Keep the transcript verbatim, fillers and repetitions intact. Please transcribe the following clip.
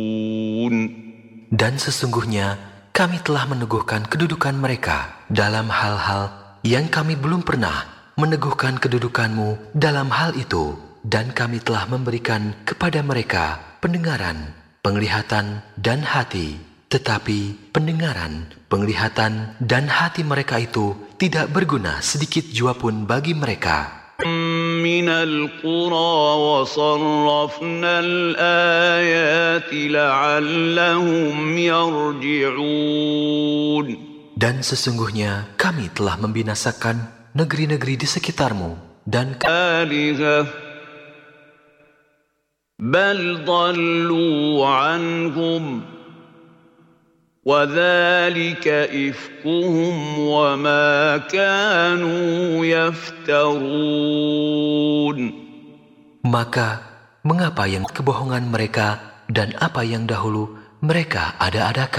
Dan sesungguhnya kami telah meneguhkan kedudukan mereka dalam hal-hal yang kami belum pernah meneguhkan kedudukanmu dalam hal itu. Dan kami telah memberikan kepada mereka pendengaran, penglihatan, dan hati. Tetapi pendengaran, penglihatan, dan hati mereka itu tidak berguna sedikit jua pun bagi mereka. من القرى وصرفنا الآيات لعلهم يرجعون. Dan sesungguhnya kami telah membinasakan negeri-negeri di sekitarmu dan آلهة بل ضلوا عنهم وذلك إفكهم وما كانوا يفترون. maka mengapa yang kebohongan mereka dan apa yang dahulu mereka ada-adakan?